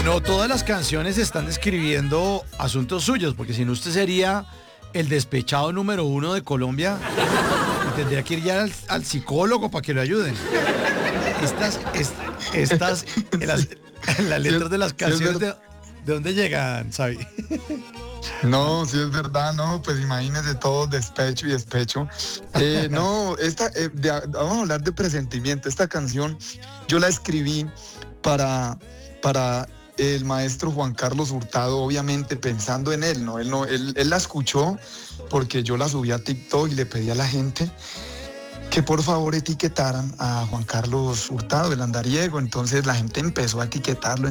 no todas las canciones están describiendo asuntos suyos, porque si no usted sería el despechado número uno de Colombia y tendría que ir ya al psicólogo para que lo ayuden. Las letras de las canciones, ¿de dónde llegan, Xavi? No, sí es verdad, no, pues imagínese todo despecho y despecho. No, vamos a hablar de presentimiento. Esta canción yo la escribí para el maestro Juan Carlos Hurtado, obviamente pensando en él, ¿no? Él la escuchó porque yo la subí a TikTok y le pedí a la gente que por favor etiquetaran a Juan Carlos Hurtado, el andariego. Entonces la gente empezó a etiquetarlo.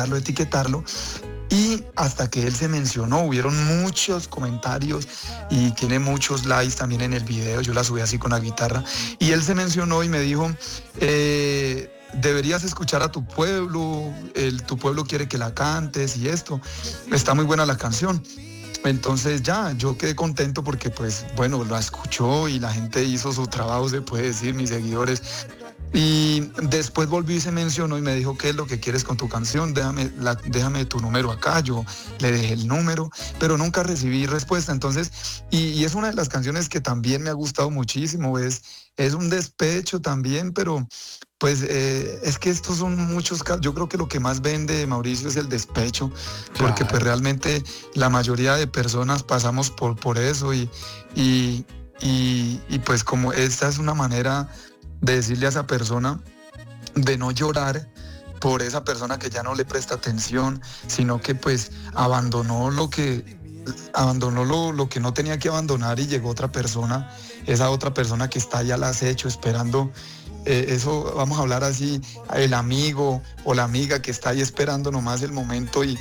Y hasta que él se mencionó, hubieron muchos comentarios y tiene muchos likes también en el video. Yo la subí así con la guitarra. Y él se mencionó y me dijo, deberías escuchar a tu pueblo, tu pueblo quiere que la cantes y esto. Está muy buena la canción. Entonces ya, yo quedé contento porque pues bueno, la escuchó y la gente hizo su trabajo, se puede decir, mis seguidores. Y después volví y se mencionó y me dijo, ¿qué es lo que quieres con tu canción? Déjame tu número acá. Yo le dejé el número, pero nunca recibí respuesta. Entonces, y es una de las canciones que también me ha gustado muchísimo. Es un despecho también, pero pues es que estos son muchos casos. Yo creo que lo que más vende, Mauricio, es el despecho, porque pues realmente la mayoría de personas pasamos por eso y pues como esta es una manera de decirle a esa persona de no llorar por esa persona que ya no le presta atención, sino que pues abandonó lo que no tenía que abandonar y llegó otra persona, esa otra persona que está ya al acecho esperando. Eso, vamos a hablar así, el amigo o la amiga que está ahí esperando nomás el momento y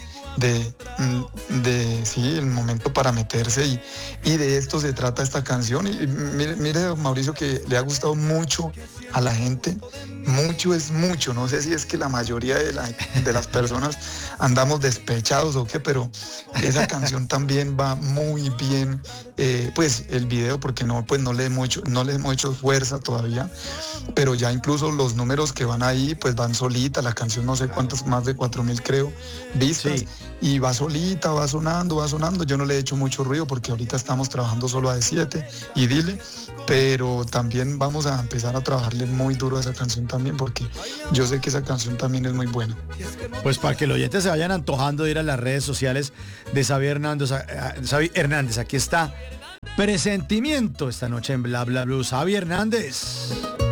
el momento para meterse y de esto se trata esta canción. Y mire, Mauricio, que le ha gustado mucho a la gente. Mucho es mucho, no sé si es que la mayoría de las personas andamos despechados o qué, pero esa canción también va muy bien, pues el video, porque no le hemos hecho fuerza todavía, pero ya incluso los números que van ahí, pues van solita, la canción no sé cuántas, más de 4,000 creo, vistas, sí. Y va solita, va sonando, yo no le he hecho mucho ruido porque ahorita estamos trabajando solo a D7 y dile, pero también vamos a empezar a trabajarle muy duro a esa canción también, porque yo sé que esa canción también es muy buena. Pues para que los oyentes se vayan antojando de ir a las redes sociales de Xavi Hernández, aquí está Presentimiento esta noche en Bla Bla Blue. Xavi Hernández.